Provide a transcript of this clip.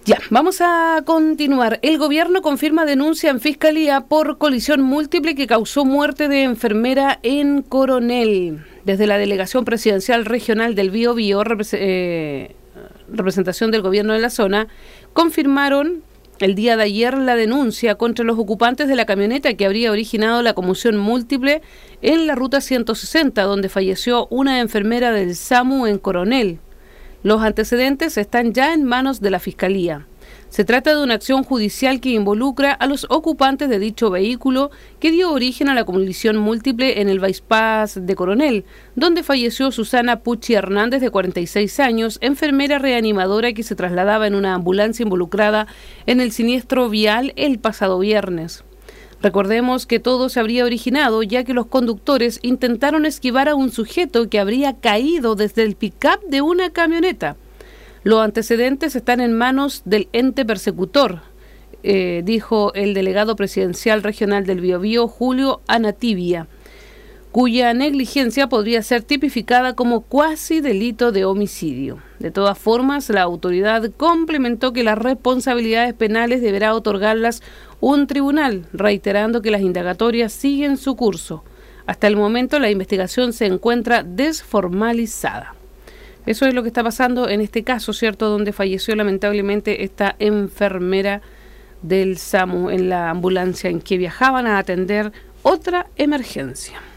Ya, vamos a continuar. El gobierno confirma denuncia en Fiscalía por colisión múltiple que causó muerte de enfermera en Coronel. Desde la Delegación Presidencial Regional del Biobío, representación del gobierno de la zona, confirmaron el día de ayer la denuncia contra los ocupantes de la camioneta que habría originado la conmoción múltiple en la ruta 160, donde falleció una enfermera del SAMU en Coronel. Los antecedentes están ya en manos de la Fiscalía. Se trata de una acción judicial que involucra a los ocupantes de dicho vehículo que dio origen a la colisión múltiple en el bypass de Coronel, donde falleció Susana Pucci Hernández, de 46 años, enfermera reanimadora que se trasladaba en una ambulancia involucrada en el siniestro vial el pasado viernes. Recordemos que todo se habría originado ya que los conductores intentaron esquivar a un sujeto que habría caído desde el pick-up de una camioneta. Los antecedentes están en manos del ente persecutor, dijo el delegado presidencial regional del Biobío, Julio Anatibia, cuya negligencia podría ser tipificada como cuasi delito de homicidio. De todas formas, la autoridad complementó que las responsabilidades penales deberá otorgarlas un tribunal, reiterando que las indagatorias siguen su curso. Hasta el momento, la investigación se encuentra desformalizada. Eso es lo que está pasando en este caso, ¿cierto?, donde falleció lamentablemente esta enfermera del SAMU en la ambulancia en que viajaban a atender otra emergencia.